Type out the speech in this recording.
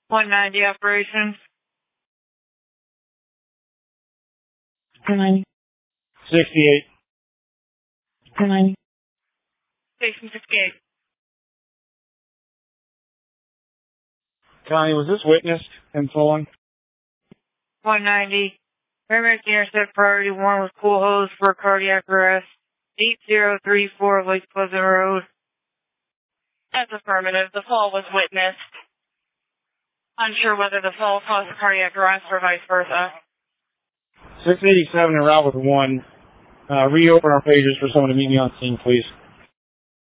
190 operations. 190. 68. 190. Station 68. Connie, was this witnessed and so on? 190. Paramedics intercept priority 1 with cool hose for cardiac arrest. 8034 Lake Pleasant Road. That's affirmative. The fall was witnessed. Unsure whether the fall caused cardiac arrest or vice versa. 687 en route with 1. Reopen our pages for someone to meet me on scene, please.